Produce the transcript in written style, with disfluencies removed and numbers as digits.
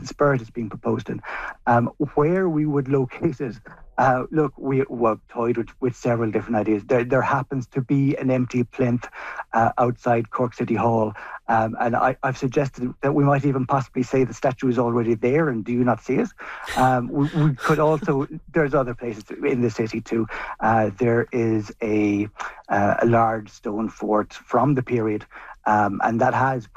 the spirit is being proposed in. Where we would locate it, look, we've toyed with several different ideas. There happens to be an empty plinth outside Cork City Hall, and I've suggested that we might even possibly say the statue is already there, and do you not see it? We could also, there's other places in the city too. There is a large stone fort from the period, and that has